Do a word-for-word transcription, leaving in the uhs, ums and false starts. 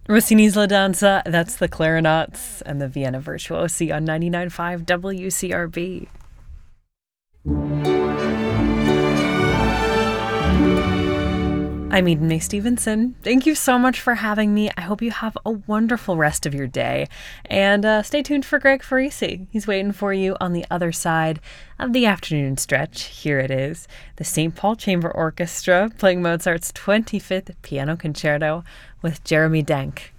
Rossini's La Danza, that's the Clarinets and the Vienna Virtuosi on ninety-nine point five W C R B. I'm Eden May Stevenson. Thank you so much for having me. I hope you have a wonderful rest of your day. And uh, stay tuned for Greg Farisi. He's waiting for you on the other side of the afternoon stretch. Here it is, the Saint Paul Chamber Orchestra playing Mozart's twenty-fifth Piano Concerto with Jeremy Denk.